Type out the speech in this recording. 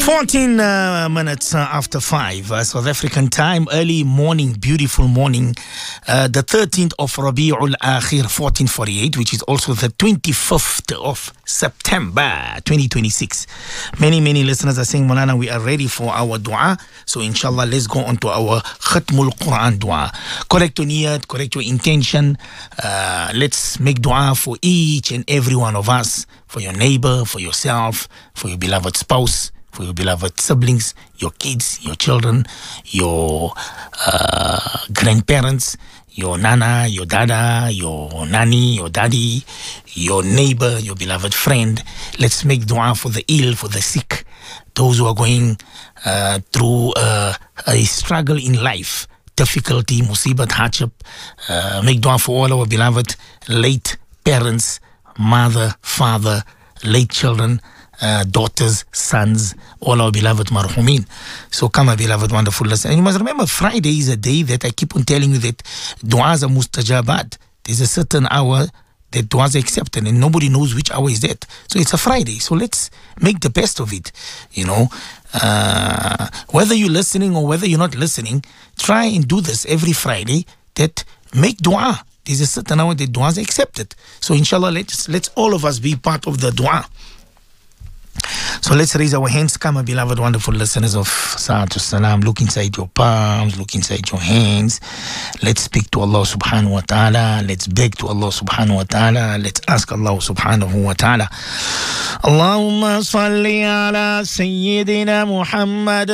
14 minutes after 5 South African time, early morning, beautiful morning, the 13th of Rabi'ul Akhir 1448, which is also the 25th of September 2026. Many listeners are saying, Maulana, we are ready for our dua. So inshallah, let's go on to our Khatmul Quran dua. Correct your niyat, correct your intention. Let's make dua for each and every one of us, for your neighbor, for yourself, for your beloved spouse, for your beloved siblings, your kids, your children, your grandparents, your nana, your dada, your nanny, your daddy, your neighbor, your beloved friend. Let's make dua for the ill, for the sick, those who are going through a struggle in life, difficulty, musibat, hardship. Make dua for all our beloved late parents, mother, father, late children, daughters, sons, all our beloved marhumin. So come, my beloved, wonderful listener. And you must remember, Friday is a day that I keep on telling you that du'as are mustajabat. There's a certain hour that du'as are accepted, and nobody knows which hour is that. So it's a Friday. So let's make the best of it. You know, whether you're listening or whether you're not listening, try and do this every Friday. That make dua. There's a certain hour that du'as are accepted. So inshallah, let's all of us be part of the dua. So let's raise our hands. Come, my beloved, wonderful listeners of Sa'atul Salam. Look inside your palms, look inside your hands. Let's speak to Allah subhanahu wa ta'ala. Let's beg to Allah subhanahu wa ta'ala. Let's ask Allah subhanahu wa ta'ala. Allahumma salli ala Sayyidina Muhammad